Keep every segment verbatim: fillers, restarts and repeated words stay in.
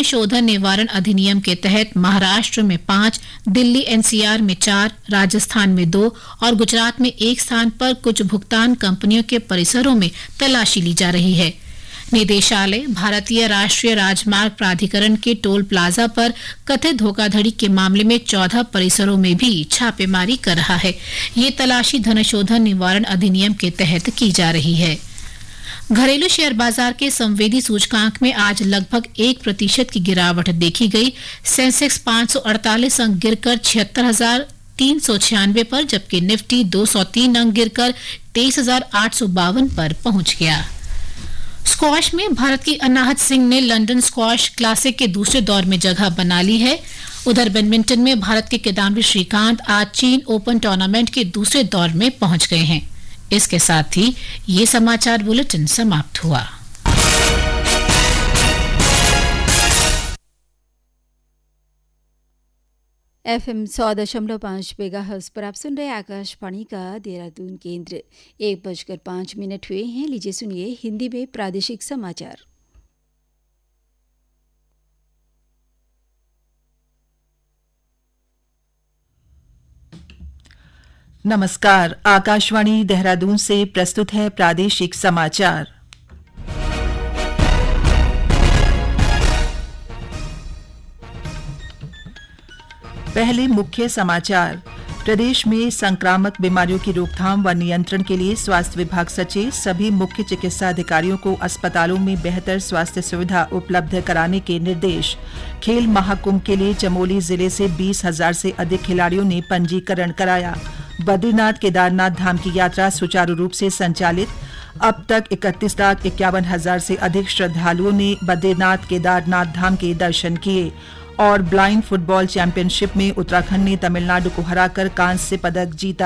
शोधन निवारण अधिनियम के तहत महाराष्ट्र में पांच, दिल्ली एनसीआर में चार, राजस्थान में दो और गुजरात में एक स्थान पर कुछ भुगतान कंपनियों के परिसरों में तलाशी ली जा रही है। निदेशालय भारतीय राष्ट्रीय राजमार्ग प्राधिकरण के टोल प्लाजा पर कथित धोखाधड़ी के मामले में चौदह परिसरों में भी छापेमारी कर रहा है। ये तलाशी धनशोधन निवारण अधिनियम के तहत की जा रही है। घरेलू शेयर बाजार के संवेदी सूचकांक में आज लगभग एक प्रतिशत की गिरावट देखी गई। सेंसेक्स पाँच सौ अड़तालीस अंक गिरकर छिहत्तर हजार तीन सौ छियानवे पर, जबकि निफ्टी दो सौ तीन अंक गिरकर तेईस हजार आठ सौ बावन पर पहुंच गया। स्क्वॉश में भारत की अनाहत सिंह ने लंदन स्क्वॉश क्लासिक के दूसरे दौर में जगह बना ली है। उधर बैडमिंटन में भारत के किदाम्बी श्रीकांत आज चीन ओपन टूर्नामेंट के दूसरे दौर में पहुंच गए हैं। इसके साथ ही ये समाचार बुलेटिन समाप्त हुआ। एफ एम सौ दशमलव पाँच मेगाहर्ट्ज पर आप सुन रहे आकाशवाणी का देहरादून केंद्र। एक बजकर पाँच मिनट हुए हैं। लीजिए सुनिए हिंदी में प्रादेशिक समाचार। नमस्कार, आकाशवाणी देहरादून से प्रस्तुत है प्रादेशिक समाचार। पहले मुख्य समाचार। प्रदेश में संक्रामक बीमारियों की रोकथाम व नियंत्रण के लिए स्वास्थ्य विभाग सचिव सभी मुख्य चिकित्सा अधिकारियों को अस्पतालों में बेहतर स्वास्थ्य सुविधा उपलब्ध कराने के निर्देश। खेल महाकुंभ के लिए चमोली जिले से बीस हजार से अधिक खिलाड़ियों ने पंजीकरण कराया। बद्रीनाथ केदारनाथ धाम की यात्रा सुचारू रूप से संचालित। अब तक इकतीस लाख इक्यावन हजार से अधिक श्रद्धालुओं ने बद्रीनाथ केदारनाथ धाम के दर्शन किए। और ब्लाइंड फुटबॉल चैंपियनशिप में उत्तराखंड ने तमिलनाडु को हराकर कांस्य पदक जीता।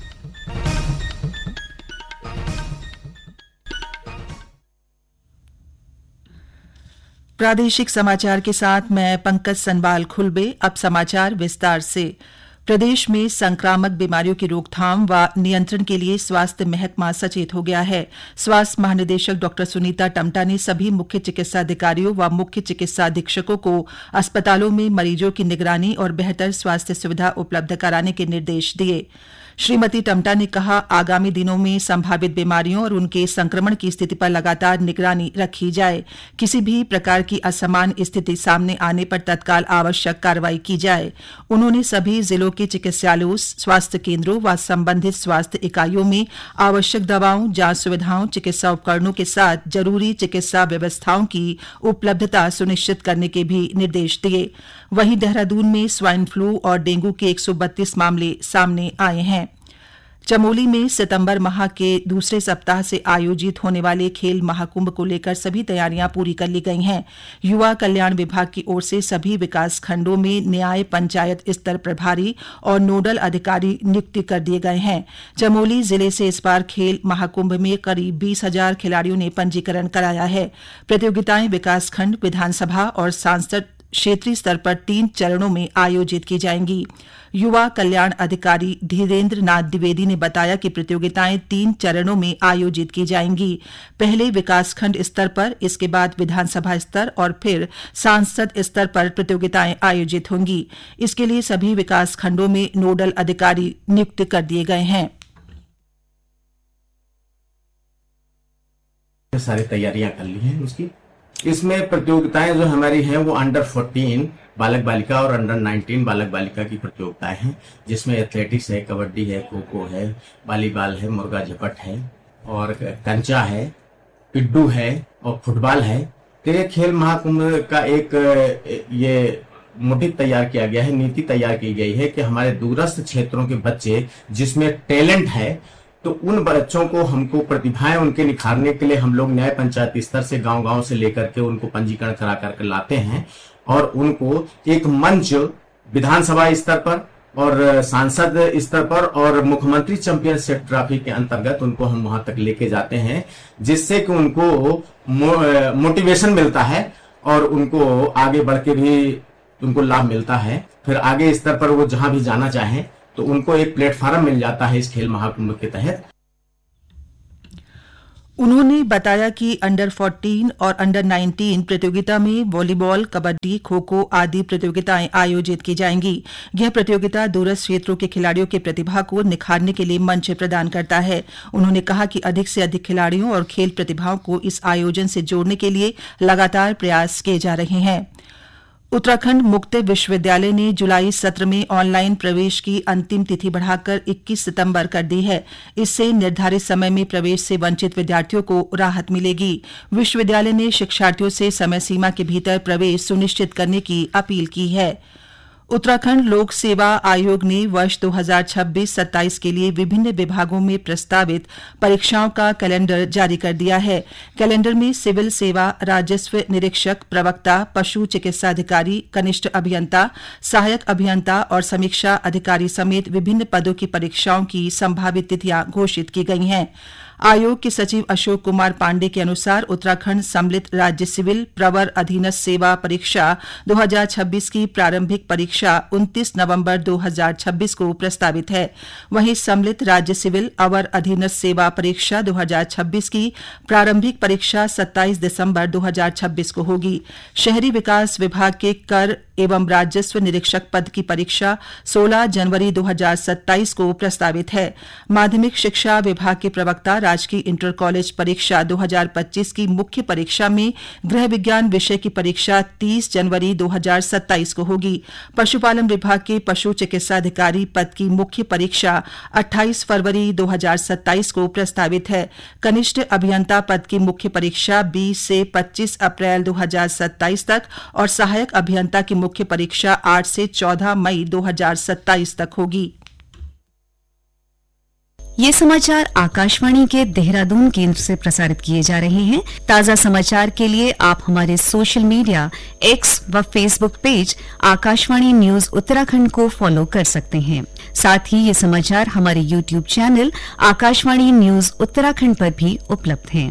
प्रादेशिक समाचार के साथ मैं पंकज सनवाल खुलबे। अब समाचार विस्तार से। प्रदेश में संक्रामक बीमारियों की रोकथाम व नियंत्रण के लिए स्वास्थ्य महकमा सचेत हो गया है। स्वास्थ्य महानिदेशक डॉ सुनीता टम्टा ने सभी मुख्य चिकित्सा अधिकारियों व मुख्य चिकित्सा अधीक्षकों को अस्पतालों में मरीजों की निगरानी और बेहतर स्वास्थ्य सुविधा उपलब्ध कराने के निर्देश दिए। श्रीमती टम्टा ने कहा, आगामी दिनों में संभावित बीमारियों और उनके संक्रमण की स्थिति पर लगातार निगरानी रखी जाए। किसी भी प्रकार की असामान्य स्थिति सामने आने पर तत्काल आवश्यक कार्रवाई की जाए। उन्होंने सभी जिलों के चिकित्सालयों, स्वास्थ्य केंद्रों व संबंधित स्वास्थ्य इकाइयों में आवश्यक दवाओं, जांच सुविधाओं, चिकित्सा उपकरणों के साथ जरूरी चिकित्सा व्यवस्थाओं की उपलब्धता सुनिश्चित करने के भी निर्देश दिए। वहीं देहरादून में स्वाइन फ्लू और डेंगू के एक सौ बत्तीस मामले सामने आए हैं। चमोली में सितंबर माह के दूसरे सप्ताह से आयोजित होने वाले खेल महाकुंभ को लेकर सभी तैयारियां पूरी कर ली गई हैं। युवा कल्याण विभाग की ओर से सभी विकास खंडों में न्याय पंचायत स्तर प्रभारी और नोडल अधिकारी नियुक्त कर दिए गए हैं। चमोली जिले से इस बार खेल महाकुंभ में करीब बीस हजार खिलाड़ियों ने पंजीकरण कराया है। प्रतियोगिताएं विकास खंड, विधानसभा और सांसद क्षेत्रीय स्तर पर तीन चरणों में आयोजित की जाएंगी। युवा कल्याण अधिकारी धीरेन्द्र नाथ द्विवेदी ने बताया कि प्रतियोगिताएं तीन चरणों में आयोजित की जाएंगी। पहले विकासखंड स्तर पर, इसके बाद विधानसभा स्तर और फिर सांसद स्तर पर प्रतियोगिताएं आयोजित होंगी। इसके लिए सभी विकास खंडों में नोडल अधिकारी नियुक्त कर दिए गए हैं। सारी तैयारियां कर ली हैं उसकी। इसमें प्रतियोगिताएं जो हमारी हैं वो अंडर फोर्टीन बालक बालिका और अंडर नाइनटीन बालक बालिका की प्रतियोगिताएं हैं, जिसमें एथलेटिक्स है, कबड्डी है, खो खो है, वॉलीबॉल है, मुर्गा झपट है और कंचा है, पिड्डू है और फुटबॉल है। तो ये खेल महाकुंभ का एक ये मोटिव तैयार किया गया है, नीति तैयार की गई है कि हमारे दूरस्थ क्षेत्रों के बच्चे जिसमें टैलेंट है, तो उन बच्चों को हमको प्रतिभाएं उनके निखारने के लिए हम लोग न्याय पंचायत स्तर से गांव गांव से लेकर के उनको पंजीकरण करा करके लाते हैं और उनको एक मंच विधानसभा स्तर पर और सांसद स्तर पर और मुख्यमंत्री चैंपियनशिप ट्रॉफी के अंतर्गत उनको हम वहां तक लेके जाते हैं, जिससे कि उनको मो, मोटिवेशन मिलता है और उनको आगे बढ़ के भी उनको लाभ मिलता है। फिर आगे स्तर पर वो जहां भी जाना चाहें तो उनको एक प्लेटफॉर्म मिल जाता है इस खेल महाकुंभ के तहत। उन्होंने बताया कि अंडर चौदह और अंडर उन्नीस प्रतियोगिता में वॉलीबॉल, कबड्डी, खो खो आदि प्रतियोगिताएं आयोजित की जाएंगी। यह प्रतियोगिता दूरस्थ क्षेत्रों के खिलाड़ियों की प्रतिभा को निखारने के लिए मंच प्रदान करता है। उन्होंने कहा कि अधिक से अधिक खिलाड़ियों और खेल प्रतिभाओं को इस आयोजन से जोड़ने के लिए लगातार प्रयास किए जा रहे हैं। उत्तराखंड मुक्त विश्वविद्यालय ने जुलाई सत्र में ऑनलाइन प्रवेश की अंतिम तिथि बढ़ाकर इक्कीस सितंबर कर दी है। इससे निर्धारित समय में प्रवेश से वंचित विद्यार्थियों को राहत मिलेगी। विश्वविद्यालय ने शिक्षार्थियों से समय सीमा के भीतर प्रवेश सुनिश्चित करने की अपील की है। उत्तराखंड लोक सेवा आयोग ने वर्ष दो हज़ार छब्बीस सत्ताईस के लिए विभिन्न विभागों में प्रस्तावित परीक्षाओं का कैलेंडर जारी कर दिया है। कैलेंडर में सिविल सेवा, राजस्व निरीक्षक, प्रवक्ता, पशु चिकित्सा अधिकारी, कनिष्ठ अभियंता, सहायक अभियंता और समीक्षा अधिकारी समेत विभिन्न पदों की परीक्षाओं की संभावित तिथियां घोषित की गई हैं। आयोग के सचिव अशोक कुमार पांडे के अनुसार उत्तराखंड सम्मिलित राज्य सिविल प्रवर अधीनस्थ सेवा परीक्षा दो हज़ार छब्बीस की प्रारंभिक परीक्षा उनतीस नवंबर दो हज़ार छब्बीस को प्रस्तावित है। वहीं सम्मिलित राज्य सिविल अवर अधीनस्थ सेवा परीक्षा दो हज़ार छब्बीस की प्रारंभिक परीक्षा सत्ताईस दिसंबर दो हज़ार छब्बीस को होगी। शहरी विकास विभाग के कर एवं राजस्व निरीक्षक पद की परीक्षा सोलह जनवरी दो हज़ार सत्ताईस को प्रस्तावित है। माध्यमिक शिक्षा विभाग के प्रवक्ता राजकीय इंटर कॉलेज परीक्षा दो हज़ार पच्चीस की मुख्य परीक्षा में गृह विज्ञान विषय की परीक्षा तीस जनवरी दो हज़ार सत्ताईस को होगी। पशुपालन विभाग के पशु चिकित्सा अधिकारी पद की मुख्य परीक्षा अट्ठाईस फरवरी दो हज़ार सत्ताईस को प्रस्तावित है। कनिष्ठ अभियंता पद की मुख्य परीक्षा बीस से पच्चीस अप्रैल दो हज़ार सत्ताईस तक और सहायक अभियंता की मुख्य परीक्षा आठ से चौदह मई दो हज़ार सत्ताईस तक होगी। ये समाचार आकाशवाणी के देहरादून केंद्र से प्रसारित किए जा रहे हैं। ताजा समाचार के लिए आप हमारे सोशल मीडिया एक्स व Facebook page Akashvani news Uttarakhand को फॉलो कर सकते हैं। साथ ही ये समाचार हमारे YouTube channel Akashvani news Uttarakhand पर भी उपलब्ध हैं।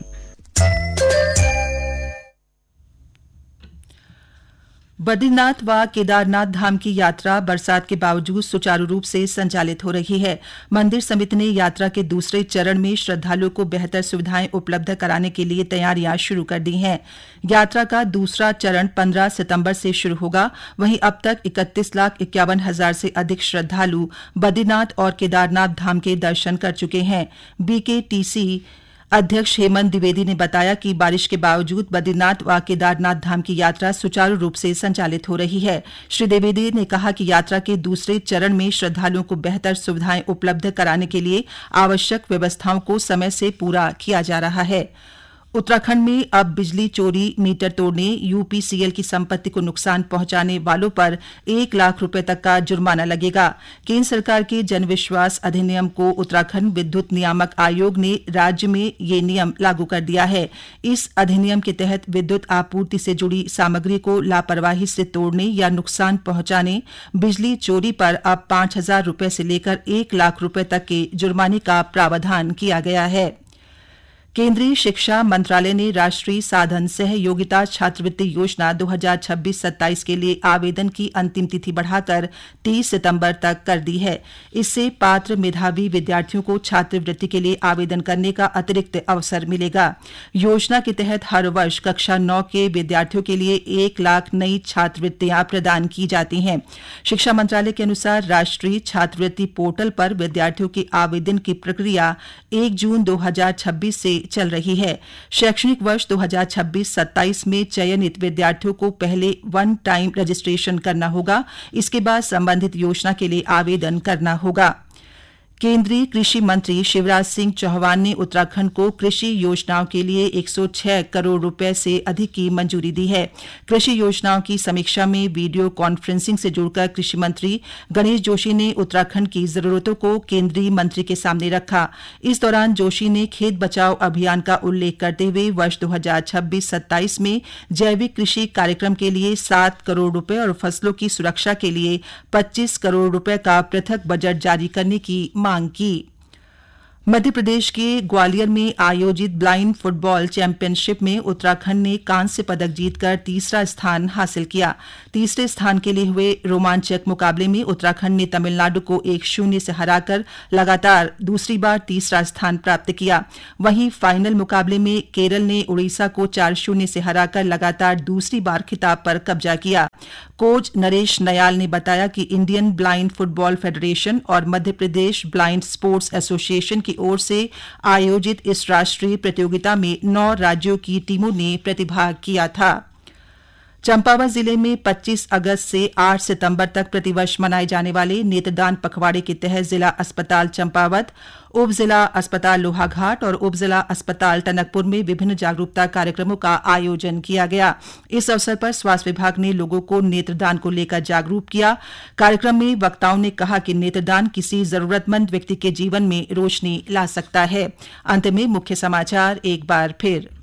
बद्रीनाथ व केदारनाथ धाम की यात्रा बरसात के बावजूद सुचारू रूप से संचालित हो रही है। मंदिर समिति ने यात्रा के दूसरे चरण में श्रद्धालुओं को बेहतर सुविधाएं उपलब्ध कराने के लिए तैयारियां शुरू कर दी हैं। यात्रा का दूसरा चरण पंद्रह सितंबर से शुरू होगा। वहीं अब तक इकतीस लाख इक्यावन हजार से अधिक श्रद्धालु बद्रीनाथ और केदारनाथ धाम के दर्शन कर चुके हैं। बीकेटीसी अध्यक्ष हेमंत द्विवेदी ने बताया कि बारिश के बावजूद बद्रीनाथ व केदारनाथ धाम की यात्रा सुचारू रूप से संचालित हो रही है। श्री द्विवेदी ने कहा कि यात्रा के दूसरे चरण में श्रद्धालुओं को बेहतर सुविधाएं उपलब्ध कराने के लिए आवश्यक व्यवस्थाओं को समय से पूरा किया जा रहा है। उत्तराखंड में अब बिजली चोरी, मीटर तोड़ने, यूपीसीएल की संपत्ति को नुकसान पहुंचाने वालों पर एक लाख रुपए तक का जुर्माना लगेगा। केंद्र सरकार के जनविश्वास अधिनियम को उत्तराखंड विद्युत नियामक आयोग ने राज्य में ये नियम लागू कर दिया है। इस अधिनियम के तहत विद्युत आपूर्ति से जुड़ी सामग्री को लापरवाही से तोड़ने या नुकसान पहुंचाने, बिजली चोरी पर अब पांच हजार रुपए से लेकर एक लाख रुपए तक के जुर्माने का प्रावधान किया गया है। केंद्रीय शिक्षा मंत्रालय ने राष्ट्रीय साधन सहयोगिता छात्रवृत्ति योजना दो हज़ार छब्बीस सत्ताईस के लिए आवेदन की अंतिम तिथि बढ़ाकर तीस सितंबर तक कर दी है। इससे पात्र मेधावी विद्यार्थियों को छात्रवृत्ति के लिए आवेदन करने का अतिरिक्त अवसर मिलेगा। योजना के तहत हर वर्ष कक्षा नौ के विद्यार्थियों के लिए एक लाख नई छात्रवृत्तियां प्रदान की जाती हैं। शिक्षा मंत्रालय के अनुसार राष्ट्रीय छात्रवृत्ति पोर्टल पर विद्यार्थियों के आवेदन की प्रक्रिया एक जून दो हज़ार छब्बीस से चल रही है। शैक्षणिक वर्ष दो हज़ार छब्बीस सत्ताईस में चयनित विद्यार्थियों को पहले वन टाइम रजिस्ट्रेशन करना होगा। इसके बाद संबंधित योजना के लिए आवेदन करना होगा। केंद्रीय कृषि मंत्री शिवराज सिंह चौहान ने उत्तराखंड को कृषि योजनाओं के लिए एक सौ छह करोड़ रुपए से अधिक की मंजूरी दी है। कृषि योजनाओं की समीक्षा में वीडियो कॉन्फ्रेंसिंग से जुड़कर कृषि मंत्री गणेश जोशी ने उत्तराखंड की जरूरतों को केंद्रीय मंत्री के सामने रखा। इस दौरान जोशी ने खेत बचाओ अभियान का उल्लेख करते हुए वर्ष दो हज़ार छब्बीस सत्ताईस में जैविक कृषि कार्यक्रम के लिए सात करोड़ रुपए और फसलों की सुरक्षा के लिए पच्चीस करोड़ रुपए का पृथक बजट जारी करने की मांग की। मध्य प्रदेश के ग्वालियर में आयोजित ब्लाइंड फुटबॉल चैंपियनशिप में उत्तराखंड ने कांस्य पदक जीतकर तीसरा स्थान हासिल किया। तीसरे स्थान के लिए हुए रोमांचक मुकाबले में उत्तराखंड ने तमिलनाडु को एक शून्य से हराकर लगातार दूसरी बार तीसरा स्थान प्राप्त किया। वहीं फाइनल मुकाबले में केरल ने उड़ीसा को चार शून्य से हराकर लगातार दूसरी बार खिताब पर कब्जा किया। कोच नरेश नयाल ने बताया कि इंडियन ब्लाइंड फुटबॉल फेडरेशन और Madhya Pradesh blind sports association की ओर से आयोजित इस राष्ट्रीय प्रतियोगिता में नौ राज्यों की टीमों ने प्रतिभाग किया था। चंपावत जिले में पच्चीस अगस्त से आठ सितंबर तक प्रतिवर्ष मनाए जाने वाले नेत्रदान पखवाड़े के तहत जिला अस्पताल चंपावत, उप जिला अस्पताल लोहाघाट और उप जिला अस्पताल टनकपुर में विभिन्न जागरूकता कार्यक्रमों का आयोजन किया गया। इस अवसर पर स्वास्थ्य विभाग ने लोगों को नेत्रदान को लेकर जागरूक किया। कार्यक्रम में वक्ताओं ने कहा कि नेत्रदान किसी जरूरतमंद व्यक्ति के जीवन में रोशनी ला सकता है। अंत में मुख्य समाचार एक बार फिर।